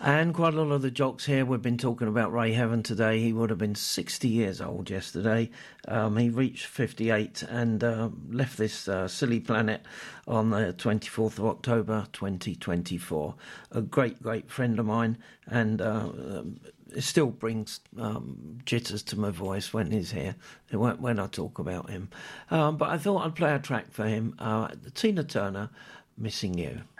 And quite a lot of the jocks here, we've been talking about Ray Heaven today. He would have been 60 years old yesterday. He reached 58 and left this silly planet on the 24th of October 2024. A great, great friend of mine, and it still brings jitters to my voice when he's here, when I talk about him. But I thought I'd play a track for him, Tina Turner, Missing You.